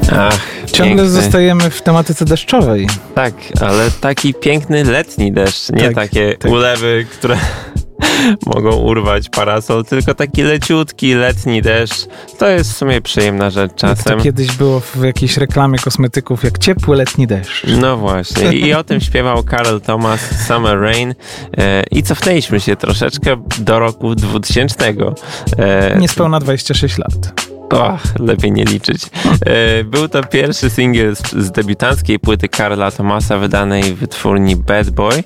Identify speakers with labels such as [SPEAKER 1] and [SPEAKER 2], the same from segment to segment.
[SPEAKER 1] Ciągle zostajemy w tematyce deszczowej.
[SPEAKER 2] Tak, ale taki piękny letni deszcz, nie takie ulewy, które mogą urwać parasol, tylko taki leciutki letni deszcz. To jest w sumie przyjemna rzecz czasem.
[SPEAKER 1] To kiedyś było w jakiejś reklamie kosmetyków, jak ciepły letni deszcz.
[SPEAKER 2] No właśnie. I o tym śpiewał Carl Thomas, Summer Rain. I cofnęliśmy się troszeczkę do roku 2000.
[SPEAKER 1] Niespełna 26 lat.
[SPEAKER 2] Lepiej nie liczyć. Był to pierwszy singiel z debiutanckiej płyty Carla Thomasa wydanej w wytwórni Bad Boy.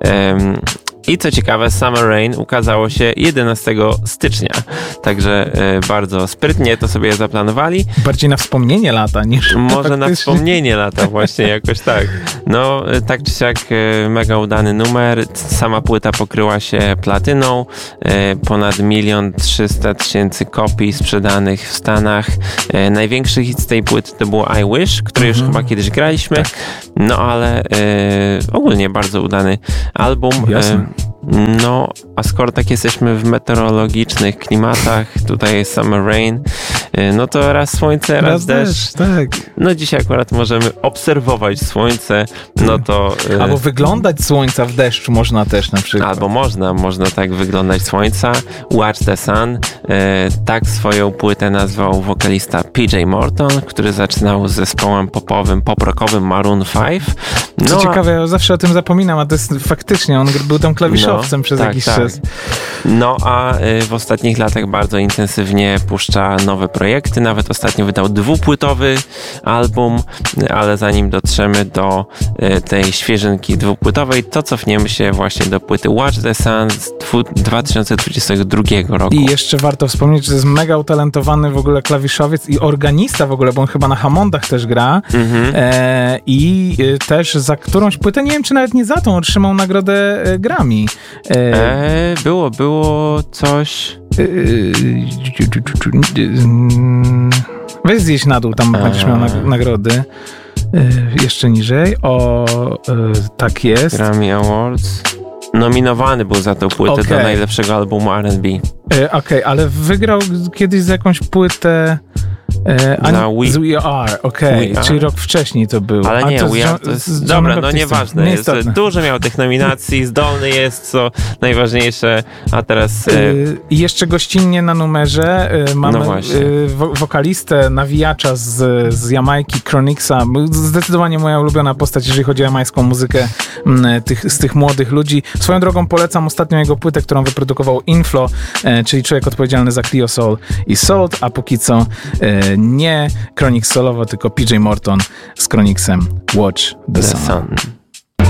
[SPEAKER 2] I co ciekawe, Summer Rain ukazało się 11 stycznia. Także bardzo sprytnie to sobie zaplanowali.
[SPEAKER 1] Bardziej na wspomnienie lata niż...
[SPEAKER 2] Może na wspomnienie lata, właśnie jakoś tak. No, tak czy siak mega udany numer. Sama płyta pokryła się platyną. Ponad 1 300 000 kopii sprzedanych w Stanach. Największy hit z tej płyty to było I Wish, który już chyba kiedyś graliśmy. Tak. No, ale ogólnie bardzo udany album. No, a skoro tak jesteśmy w meteorologicznych klimatach, tutaj jest Summer Rain, no to raz słońce, raz deszcz.
[SPEAKER 1] Tak.
[SPEAKER 2] No dzisiaj akurat możemy obserwować słońce, no to...
[SPEAKER 1] Albo wyglądać słońca w deszczu można też na przykład.
[SPEAKER 2] Albo można tak wyglądać słońca. Watch the Sun. Tak swoją płytę nazwał wokalista PJ Morton, który zaczynał z zespołem popowym, pop-rockowym Maroon 5. No,
[SPEAKER 1] co ciekawe, ja zawsze o tym zapominam, a to jest faktycznie, on był tam klawiszowcem przez jakiś czas.
[SPEAKER 2] No a w ostatnich latach bardzo intensywnie puszcza nowe projekty, nawet ostatnio wydał 2-płytowy album, ale zanim dotrzemy do tej świeżynki 2-płytowej, to cofniemy się właśnie do płyty Watch the Sun z 2022 roku.
[SPEAKER 1] I jeszcze warto wspomnieć, że to jest mega utalentowany w ogóle klawiszowiec i organista w ogóle, bo on chyba na Hammondach też gra i też za którąś płytę, nie wiem czy nawet nie za tą, otrzymał nagrodę Grammy.
[SPEAKER 2] Było coś...
[SPEAKER 1] Weź zjeść na dół, tam będziesz miał nagrody. Jeszcze niżej. Tak jest.
[SPEAKER 2] Grammy Awards. Nominowany był za tą płytę do najlepszego albumu R&B.
[SPEAKER 1] Okej, ale wygrał kiedyś za jakąś płytę z We Are, czyli rok wcześniej to było.
[SPEAKER 2] Ale nie, We Are to jest... Dobra, no nieważne. Dużo miał tych nominacji, zdolny jest, co najważniejsze, a teraz...
[SPEAKER 1] I jeszcze gościnnie na numerze mamy wokalistę, nawijacza z Jamajki, Chronixa. Zdecydowanie moja ulubiona postać, jeżeli chodzi o jamańską muzykę z tych młodych ludzi. Swoją drogą polecam ostatnią jego płytę, którą wyprodukował Inflo, czyli człowiek odpowiedzialny za Clio Soul i Salt, a póki co nie Chronix solowo, tylko PJ Morton z Chronixem Watch the Sun.